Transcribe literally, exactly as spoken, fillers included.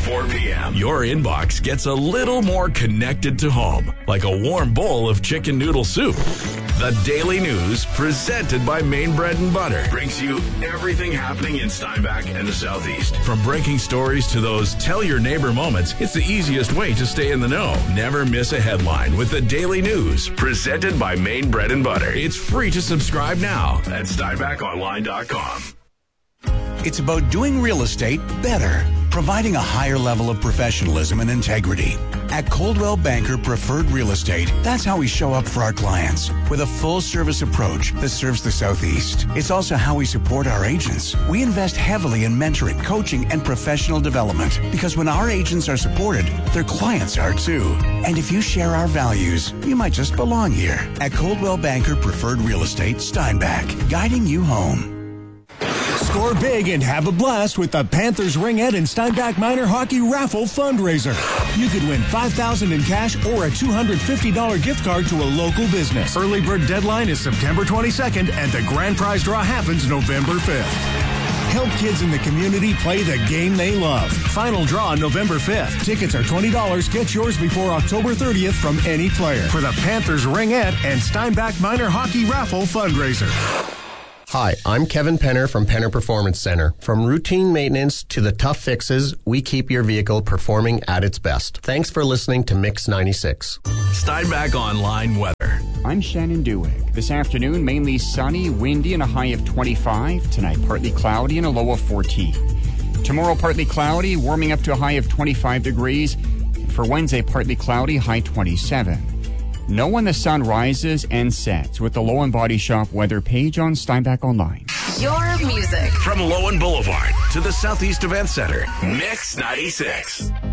four p.m. Your inbox gets a little more connected to home, like a warm bowl of chicken noodle soup. The Daily News, presented by Maine Bread and Butter, brings you everything happening in Steinbach and the Southeast. From breaking stories to those tell your neighbor moments, it's the easiest way to stay in the know. Never miss a headline with the Daily News, presented by Maine Bread and Butter. It's free to subscribe now at steinbach online dot com. It's about doing real estate better, providing a higher level of professionalism and integrity. At Coldwell Banker Preferred Real Estate, that's how we show up for our clients, with a full-service approach that serves the Southeast. It's also how we support our agents. We invest heavily in mentoring, coaching, and professional development, because when our agents are supported, their clients are too. And if you share our values, you might just belong here. At Coldwell Banker Preferred Real Estate, Steinbach, guiding you home. Score big and have a blast with the Panthers Ringette and Steinbach Minor Hockey Raffle Fundraiser. You could win five thousand dollars in cash or a two hundred fifty dollars gift card to a local business. Early bird deadline is September twenty-second, and the grand prize draw happens November fifth. Help kids in the community play the game they love. Final draw November fifth. Tickets are twenty dollars. Get yours before October thirtieth from any player for the Panthers Ringette and Steinbach Minor Hockey Raffle Fundraiser. Hi, I'm Kevin Penner from Penner Performance Center. From routine maintenance to the tough fixes, we keep your vehicle performing at its best. Thanks for listening to Mix ninety-six. Steinbach Online weather. I'm Shannon Dewig. This afternoon, mainly sunny, windy, and a high of twenty-five. Tonight, partly cloudy and a low of fourteen. Tomorrow, partly cloudy, warming up to a high of twenty-five degrees. For Wednesday, partly cloudy, high twenty-seven. Know when the sun rises and sets with the Lowen Body Shop weather page on Steinbach Online. Your music. From Lowen Boulevard to the Southeast Event Center, Mix ninety-six.